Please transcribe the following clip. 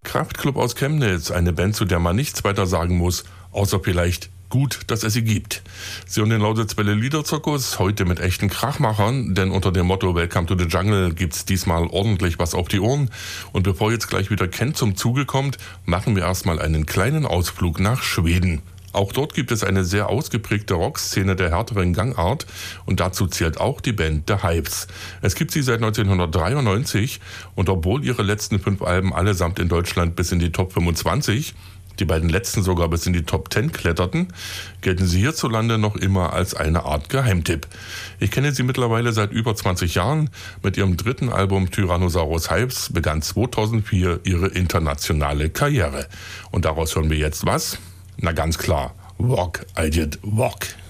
Kraftklub aus Chemnitz, eine Band, zu der man nichts weiter sagen muss, außer vielleicht gut, dass es sie gibt. Sie und den Lausitzwelle Liederzirkus, heute mit echten Krachmachern, denn unter dem Motto Welcome to the Jungle gibt's diesmal ordentlich was auf die Ohren. Und bevor jetzt gleich wieder Ken zum Zuge kommt, machen wir erstmal einen kleinen Ausflug nach Schweden. Auch dort gibt es eine sehr ausgeprägte Rockszene der härteren Gangart und dazu zählt auch die Band The Hives. Es gibt sie seit 1993 und obwohl ihre letzten 5 Alben allesamt in Deutschland bis in die Top 25, die beiden letzten sogar bis in die Top 10 kletterten, gelten sie hierzulande noch immer als eine Art Geheimtipp. Ich kenne sie mittlerweile seit über 20 Jahren. Mit ihrem 3. Album Tyrannosaurus Hives begann 2004 ihre internationale Karriere. Und daraus hören wir jetzt was? Na ganz klar, Walk, I Did Walk.